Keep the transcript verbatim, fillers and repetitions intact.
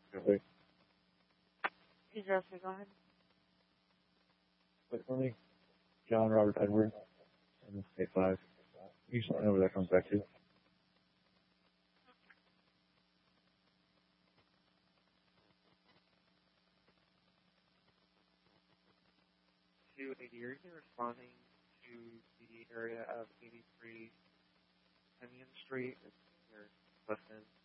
Okay. Hey, Jessica, go ahead. Wait for me. John Robert Edward, seven eight five. You just let me know where that comes back to. two eighty, are you responding to the area of eighty-three Kenyon Street? It's your question.